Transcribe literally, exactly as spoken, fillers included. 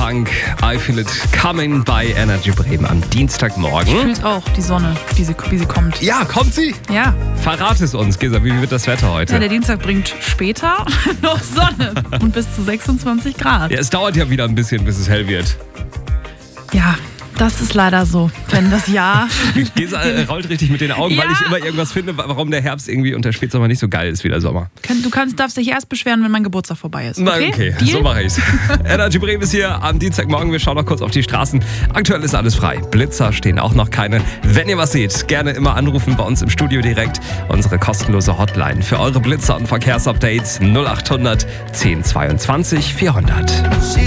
Funk, I Feel It Coming bei Energy Bremen am Dienstagmorgen. Ich fühle auch, die Sonne, wie sie, wie sie kommt. Ja, kommt sie? Ja. Verrat es uns, Gesa, wie wird das Wetter heute? Ja, der Dienstag bringt später noch Sonne und bis zu sechsundzwanzig Grad. Ja, es dauert ja wieder ein bisschen, bis es hell wird. Ja, das ist leider so. Wenn das Jahr... Gesa äh, rollt richtig mit den Augen, Ja. weil ich immer irgendwas finde, warum der Herbst irgendwie und der Spätsommer nicht so geil ist wie der Sommer. Du kannst, darfst dich erst beschweren, wenn mein Geburtstag vorbei ist. Okay, Na, okay, Deal? so mache ich's. Energy Bremen ist hier am Dienstagmorgen. Wir schauen noch kurz auf die Straßen. Aktuell ist alles frei. Blitzer stehen auch noch keine. Wenn ihr was seht, gerne immer anrufen bei uns im Studio direkt. Unsere kostenlose Hotline für eure Blitzer und Verkehrsupdates null acht hundert zehn zweiundzwanzig vierhundert.